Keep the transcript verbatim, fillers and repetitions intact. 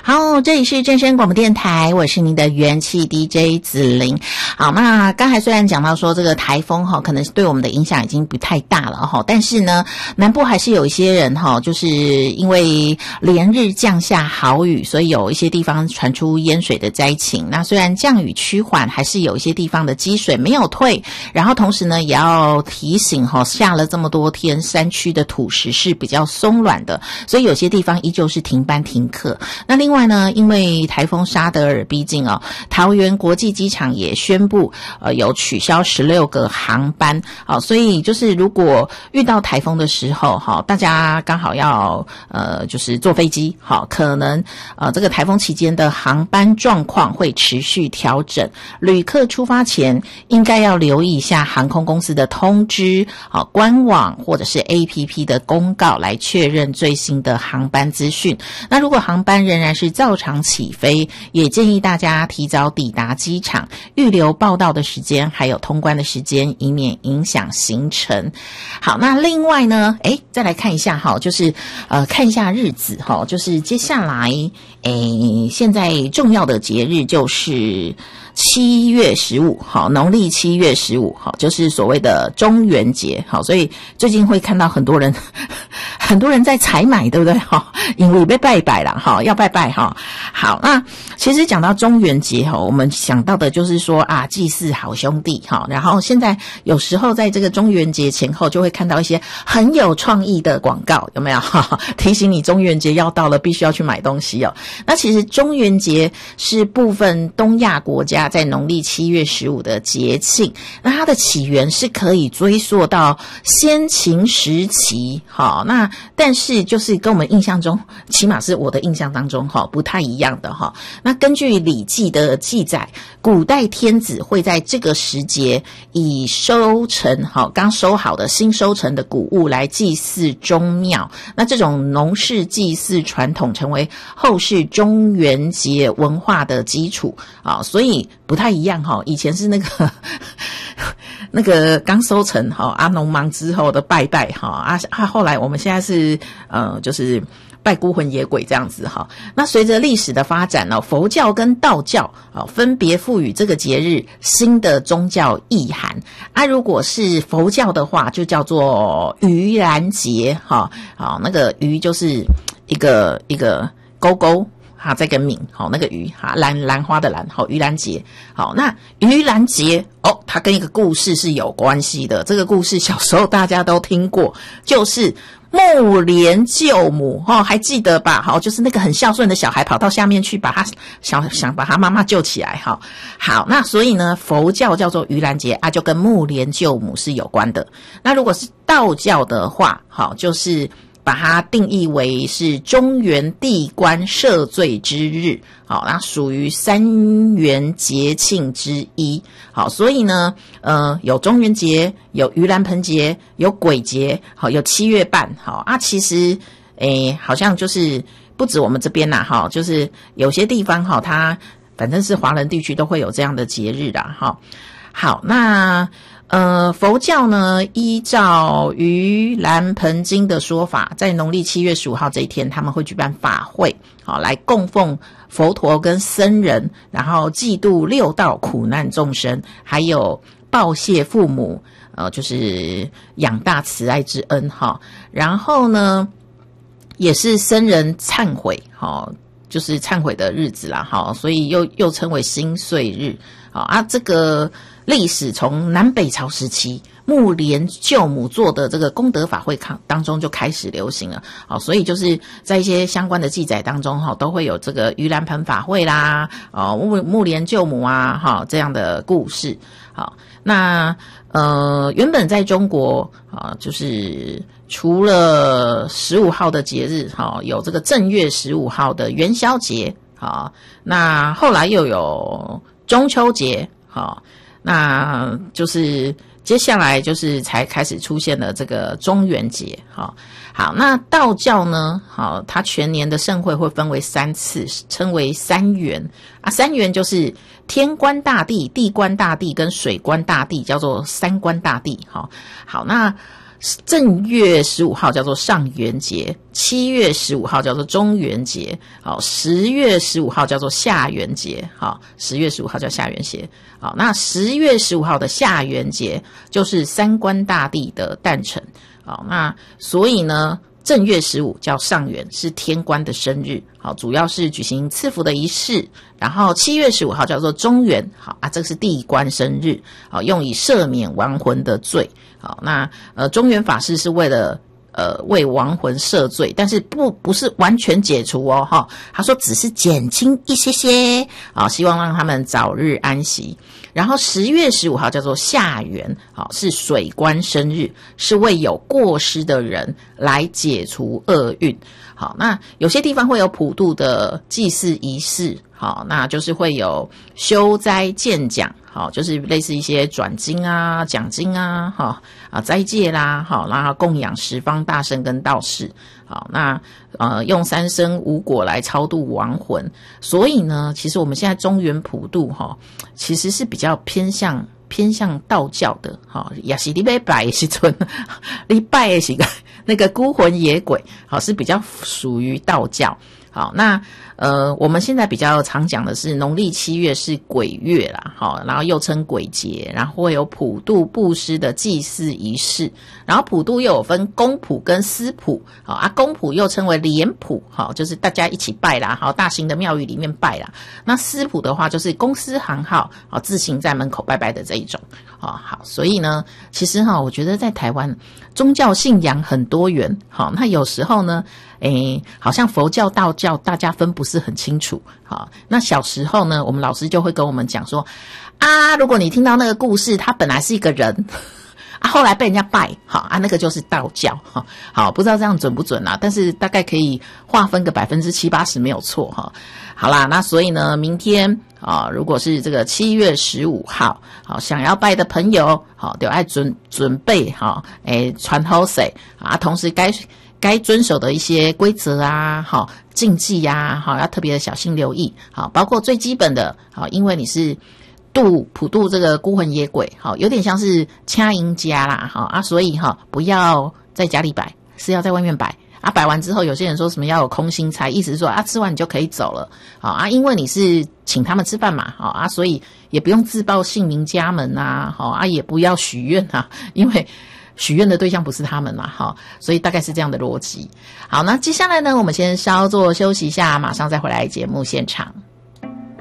好，这里是正声广播电台，我是您的元气 D J 子玲。好，那刚才虽然讲到说这个台风哈，可能对我们的影响已经不太大了哈，但是呢，南部还是有一些人哈，就是因为连日降下豪雨，所以有一些地方传出淹水的灾情。那虽然降雨趋缓，还是有一些地方的积水没有退，然后同时呢，也要提醒哈，下了这么多天，山区的土石是比较松软的，所以有些地方依旧是停班停课。那另外呢，因为台风沙德尔逼近哦，桃园国际机场也宣布呃有取消十六个航班，好，所以就是如果遇到台风的时候哈，大家刚好要呃就是坐飞机，好，可能呃这个台风期间的航班状况会持续调整，旅客出发前应该要留意一下航空公司的通知，好，官网或者是 A P P 的公告来确认最新的航班资讯。那如果航班仍然是照常起飞，也建议大家提早抵达机场，预留报到的时间还有通关的时间，以免影响行程。好，那另外呢，诶再来看一下哈，就是呃看一下日子哈，就是接下来诶现在重要的节日就是七月十五，好，农历七月十五，好，就是所谓的中元节，好，所以最近会看到很多人，很多人在采买，对不对？哈，因为被拜拜了，哈，要拜拜哈。好，那其实讲到中元节哈，我们想到的就是说啊，祭祀好兄弟哈。然后现在有时候在这个中元节前后，就会看到一些很有创意的广告，有没有？哈，提醒你中元节要到了，必须要去买东西哦。那其实中元节是部分东亚国家在农历七月十五的节庆，那它的起源是可以追溯到先秦时期，好，那但是就是跟我们印象中，起码是我的印象当中哈，不太一样的哈。那根据《礼记》的记载，古代天子会在这个时节以收成好刚收好的新收成的谷物来祭祀宗庙，那这种农事祭祀传统成为后世中元节文化的基础啊，所以不太一样哈。以前是那个那个刚收成哈，啊农忙之后的拜拜哈，啊啊后来我们现在是呃就是拜孤魂野鬼这样子哈。那随着历史的发展呢，佛教跟道教啊分别赋予这个节日新的宗教意涵啊。如果是佛教的话，就叫做盂兰节哈，好，那个盂就是一个一个勾勾。好，再个敏，好，那个鱼，哈，兰兰花的兰，好，盂兰节，好，那盂兰节哦，它跟一个故事是有关系的。这个故事小时候大家都听过，就是木莲救母，哈、哦，还记得吧？好，就是那个很孝顺的小孩跑到下面去，把他想想把他妈妈救起来，哈。好，那所以呢，佛教叫做盂兰节啊，就跟木莲救母是有关的。那如果是道教的话，好，就是把它定义为是中元地官赦罪之日，好，那属于三元节庆之一。好，所以呢，呃，有中元节，有盂兰盆节，有鬼节，好，有七月半，好啊。其实，诶，好像就是不止我们这边啦，哈，就是有些地方哈，它反正是华人地区都会有这样的节日啦，哈。好，那。呃，佛教呢，依照盂兰盆经的说法，在农历七月十五号这一天，他们会举办法会，好，来供奉佛陀跟僧人，然后祭度六道苦难众生，还有报谢父母，呃，就是养大慈爱之恩，哈。然后呢，也是僧人忏悔，哈，就是忏悔的日子啦，哈，所以又又称为新岁日，好啊，这个。历史从南北朝时期木莲救母做的这个功德法会当中就开始流行了，好，所以就是在一些相关的记载当中哈，都会有这个盂兰盆法会啦，哦木木莲救母啊，哈这样的故事。好，那呃原本在中国啊，就是除了十五号的节日哈，有这个正月十五号的元宵节，好，那后来又有中秋节，好。那就是接下来就是才开始出现了这个中元节，好，好，那道教呢，好，它全年的盛会会分为三次，称为三元啊，三元就是天官大帝、地官大帝跟水官大帝，叫做三官大帝，好，好，那正月十五号叫做上元节，七月十五号叫做中元节，好，十月十五号叫做下元节，好，十月十五号叫下元节，好，那十月十五号的下元节就是三官大帝的诞辰，好，那所以呢，正月十五叫上元，是天官的生日，好，主要是举行赐福的仪式。然后七月十五号叫做中元，好啊，这是地官生日，好，用以赦免亡魂的罪。好，那呃中元法事是为了呃为亡魂赦罪，但是不不是完全解除哦，哈，他说只是减轻一些些，啊，希望让他们早日安息。然后十月十五号叫做下元，好，是水官生日，是为有过失的人来解除厄运。好，那有些地方会有普渡的祭祀仪式，好，那就是会有修斋建讲，好，就是类似一些转经啊、讲经啊，哈啊斋戒啦，好，然后供养十方大圣跟道士，好，那呃用三生五果来超度亡魂。所以呢，其实我们现在中元普渡哈，其实是比较偏向偏向道教的，哈，也是你要拜的时阵，你拜的是个那个孤魂野鬼，好，是比较属于道教。好，那呃，我们现在比较常讲的是农历七月是鬼月啦，好，然后又称鬼节，然后会有普渡布施的祭祀仪式，然后普渡又有分公普跟私普，好啊，公普又称为联普，好，就是大家一起拜啦，好，大型的庙宇里面拜啦。那私普的话就是公司行号，好，自行在门口拜拜的这一种，好，好，所以呢，其实哈，我觉得在台湾宗教信仰很多元，好，那有时候呢，诶，好像佛教、道教大家分不是很清楚。好，那小时候呢，我们老师就会跟我们讲说，啊，如果你听到那个故事，他本来是一个人，啊，后来被人家拜，好啊，那个就是道教。哈，好，不知道这样准不准啊？但是大概可以划分个百分之七八十没有错哈。好啦，那所以呢，明天啊，如果是这个七月十五号，好，想要拜的朋友，好，就要准准备哈，诶，传好势啊，同时该。该遵守的一些规则啊，好禁忌啊，好要特别的小心留意，好，包括最基本的，好，因为你是度普渡这个孤魂野鬼，好，有点像是掐赢家啦，好啊，所以哈不要在家里摆，是要在外面摆啊。摆完之后，有些人说什么要有空心菜，意思是说啊吃完你就可以走了，好啊，因为你是请他们吃饭嘛，好啊，所以也不用自报姓名家门啊，好啊，也不要许愿啊，因为。许愿的对象不是他们嘛，哈，所以大概是这样的逻辑。好，那接下来呢，我们先稍作休息一下，马上再回来节目现场。